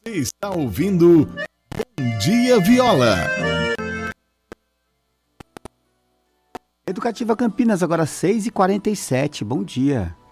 Você está ouvindo Bom Dia Viola. Educativa Campinas, agora 6h47. Bom dia.